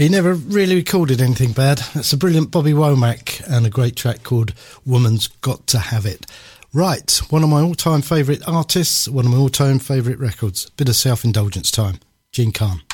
He never really recorded anything bad. That's a brilliant Bobby Womack and a great track called Woman's Got to Have It. Right, one of my all-time favourite artists, one of my all-time favourite records. Bit of self-indulgence time. Gene Khan.